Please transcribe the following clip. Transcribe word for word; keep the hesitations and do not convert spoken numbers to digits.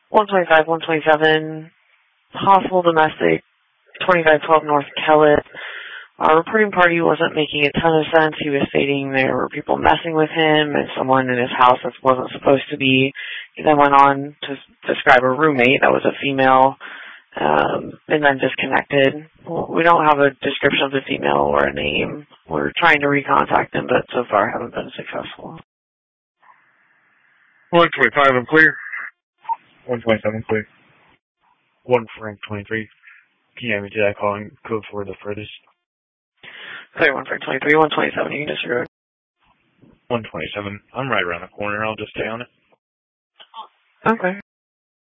one twenty-five, one twenty-seven, possible domestic, twenty-five twelve North Kellett. Our reporting party wasn't making a ton of sense. He was stating there were people messing with him and someone in his house that wasn't supposed to be. He then went on to describe a roommate that was a female, um, and then disconnected. We don't have a description of the female or a name. We're trying to recontact him, but so far haven't been successful. one twenty-five, I'm clear. one twenty-seven, clear. one Frank twenty-three. Can you have me to that call and code for the furthest? Clear one Frank twenty-three, one twenty-seven, you can disregard. one twenty-seven, I'm right around the corner. I'll just stay on it. Okay.